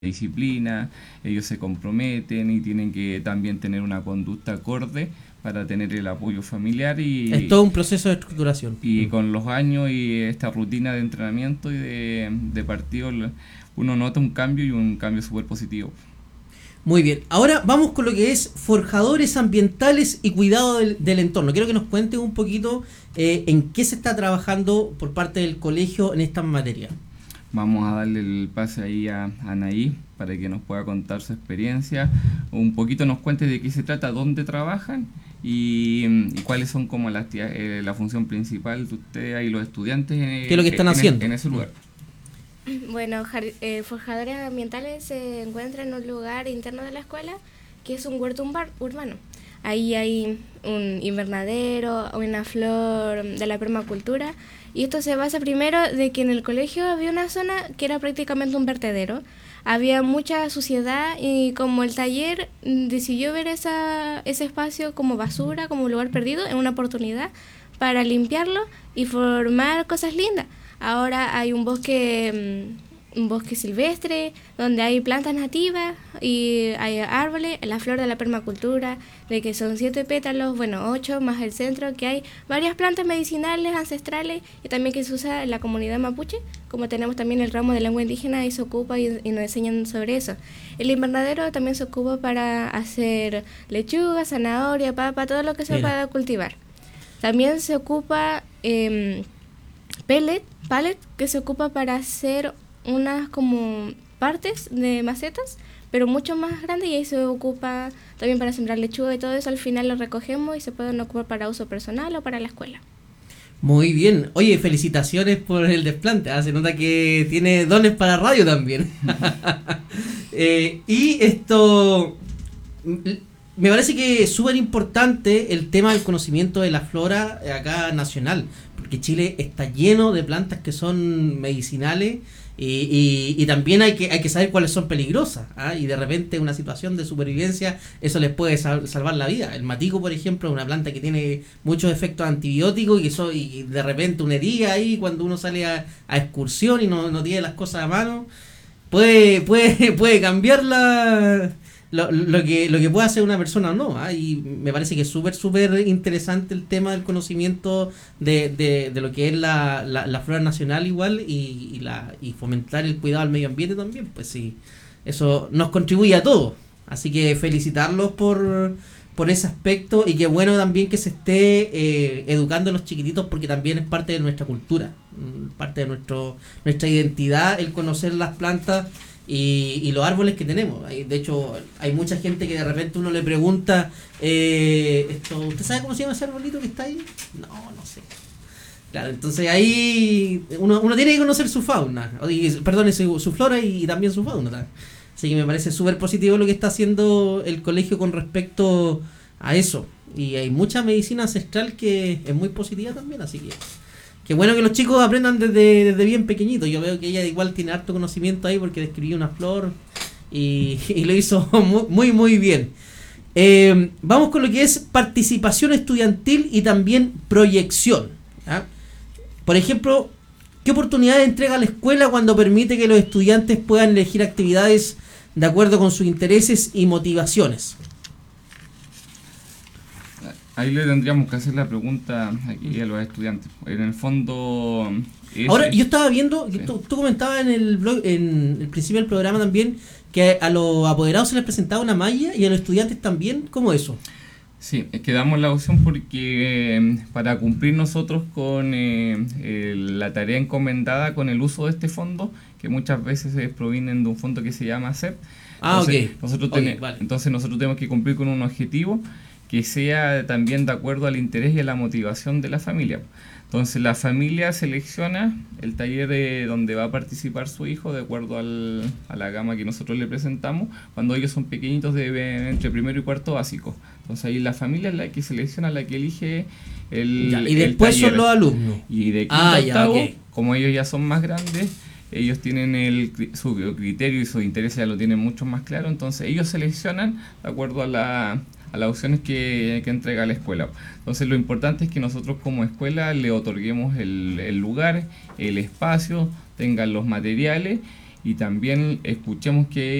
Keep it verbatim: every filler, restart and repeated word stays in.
disciplina, ellos se comprometen y tienen que también tener una conducta acorde para tener el apoyo familiar y es todo un proceso de estructuración. y con los años y esta rutina de entrenamiento y de, de partido uno nota un cambio y un cambio súper positivo. Muy bien, ahora vamos con lo que es forjadores ambientales y cuidado del, del entorno. Quiero que nos cuentes un poquito eh, en qué se está trabajando por parte del colegio en esta materia. Vamos a darle el pase ahí a Anaí para que nos pueda contar su experiencia, un poquito nos cuente de qué se trata, dónde trabajan y, y cuáles son como las, eh, la función principal de ustedes y los estudiantes eh, ¿Qué es lo que están en, haciendo en ese lugar? Bueno, eh, forjadores ambientales se encuentran en un lugar interno de la escuela que es un huerto urbano. Ahí hay un invernadero, una flor de la permacultura, y esto se basa primero de que en el colegio había una zona que era prácticamente un vertedero. Había mucha suciedad y como el taller decidió ver esa, ese espacio como basura, como un lugar perdido, en una oportunidad para limpiarlo y formar cosas lindas. Ahora hay un bosque, un bosque silvestre donde hay plantas nativas y hay árboles, la flor de la permacultura, de que son siete pétalos, bueno, ocho más el centro, que hay varias plantas medicinales, ancestrales y también que se usa en la comunidad mapuche, como tenemos también el ramo de lengua indígena y se ocupa y, y nos enseñan sobre eso. El invernadero también se ocupa para hacer lechuga, zanahoria, papa, todo lo que se pueda cultivar. También se ocupa eh, pellet, pallet, que se ocupa para hacer unas como partes de macetas, pero mucho más grandes, y ahí se ocupa también para sembrar lechuga y todo eso. Al final lo recogemos y se pueden ocupar para uso personal o para la escuela. Muy bien. Oye, felicitaciones por el desplante. ¿eh? Se nota que tiene dones para radio también. eh, y esto... Me parece que es súper importante el tema del conocimiento de la flora acá nacional, porque Chile está lleno de plantas que son medicinales y, y, y también hay que hay que saber cuáles son peligrosas, ¿ah? Y de repente una situación de supervivencia eso les puede sal, salvar la vida. El matico, por ejemplo, es una planta que tiene muchos efectos antibióticos y eso y de repente una herida ahí cuando uno sale a, a excursión y no, no tiene las cosas a mano puede puede puede cambiar la Lo, lo que lo que puede hacer una persona o no, ¿eh? Y me parece que es súper súper interesante el tema del conocimiento de, de, de lo que es la, la, la flora nacional igual y, y la y fomentar el cuidado al medio ambiente también, pues sí, eso nos contribuye a todos, así que felicitarlos por por ese aspecto y qué bueno también que se esté eh, educando a los chiquititos porque también es parte de nuestra cultura, parte de nuestro nuestra identidad el conocer las plantas Y, y los árboles que tenemos. De hecho, hay mucha gente que de repente uno le pregunta, eh, esto, ¿usted sabe cómo se llama ese arbolito que está ahí? No, no sé. Claro, entonces ahí uno, uno tiene que conocer su fauna, y, perdón, su, su flora y, y también su fauna. ¿Verdad? Así que me parece súper positivo lo que está haciendo el colegio con respecto a eso. Y hay mucha medicina ancestral que es muy positiva también, así que... Qué bueno que los chicos aprendan desde, desde bien pequeñitos. Yo veo que ella igual tiene harto conocimiento ahí porque describió una flor y, y lo hizo muy, muy, muy bien. Eh, vamos con lo que es participación estudiantil y también proyección. ¿Ah? Por ejemplo, ¿qué oportunidades entrega la escuela cuando permite que los estudiantes puedan elegir actividades de acuerdo con sus intereses y motivaciones? Ahí le tendríamos que hacer la pregunta aquí a los estudiantes. En el fondo... Es, Ahora, yo estaba viendo, sí. tú, tú comentabas en el blog, en el principio del programa también, que a los apoderados se les presentaba una malla y a los estudiantes también, ¿cómo eso? Sí, es que damos la opción porque eh, para cumplir nosotros con eh, el, la tarea encomendada con el uso de este fondo, que muchas veces eh, provienen de un fondo que se llama A C E P. Ah, entonces, ok. Nosotros okay, ten, vale. Entonces nosotros tenemos que cumplir con un objetivo que sea también de acuerdo al interés y a la motivación de la familia. Entonces la familia selecciona el taller de donde va a participar su hijo de acuerdo al, a la gama que nosotros le presentamos cuando ellos son pequeñitos de entre primero y cuarto básico. Entonces ahí la familia es la que selecciona, la que elige el, ya, y después el taller. Son los alumnos. Y de quinto ah, a ya, octavo, okay. Como ellos ya son más grandes, ellos tienen el, su criterio y sus intereses ya lo tienen mucho más claro, entonces ellos seleccionan de acuerdo a la... a las opciones que, que entrega la escuela. Entonces lo importante es que nosotros como escuela le otorguemos el, el lugar, el espacio, tengan los materiales y también escuchemos que